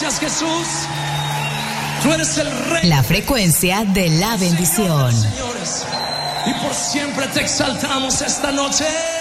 Gracias, Jesús. Tú eres el Rey. La frecuencia de la bendición. Señores, y por siempre te exaltamos esta noche.